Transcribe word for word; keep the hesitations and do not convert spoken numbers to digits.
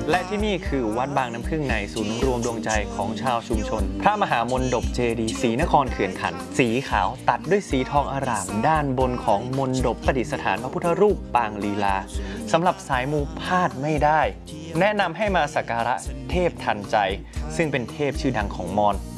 และที่นี่คือวัดบางน้ำพึ่งในศูนย์รวมดวงใจของชาวชุมชนพระมหามนดบเจดีย์ศรีนครเขื่อนขันธ์สีขาวตัดด้วยสีทองอร่ามด้านบนของมนดบประดิษฐานพระพุทธรูปปางลีลาสำหรับสายมูพลาดไม่ได้แนะนำให้มาสักการะเทพทันใจซึ่งเป็นเทพชื่อดังของมอญ